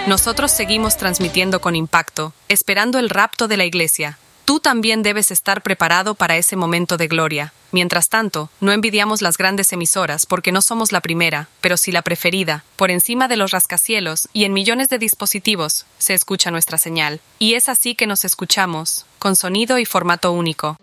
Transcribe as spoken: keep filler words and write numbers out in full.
Nosotros seguimos transmitiendo con impacto, esperando el rapto de la iglesia. Tú también debes estar preparado para ese momento de gloria. Mientras tanto, no envidiamos las grandes emisoras porque no somos la primera, pero sí la preferida. Por encima de los rascacielos y en millones de dispositivos, se escucha nuestra señal. Y es así que nos escuchamos, con sonido y formato único.